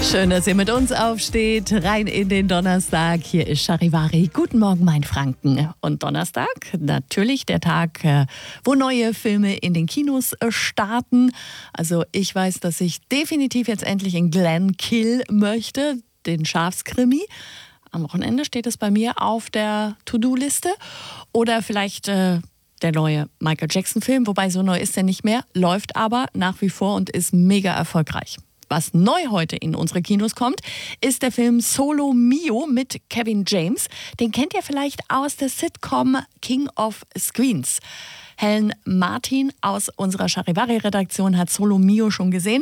Schön, dass ihr mit uns aufsteht. Rein in den Donnerstag. Hier ist Charivari. Guten Morgen, mein Franken. Und Donnerstag, natürlich der Tag, wo neue Filme in den Kinos starten. Also ich weiß, dass ich definitiv jetzt endlich in Glen Kill möchte, den Schafskrimi. Am Wochenende steht es bei mir auf der To-Do-Liste. Oder vielleicht der neue Michael Jackson-Film, wobei so neu ist er nicht mehr, läuft aber nach wie vor und ist mega erfolgreich. Was neu heute in unsere Kinos kommt, ist der Film Solo Mio mit Kevin James. Den kennt ihr vielleicht aus der Sitcom King of Screens. Helen Martin aus unserer Charivari-Redaktion hat Solo Mio schon gesehen.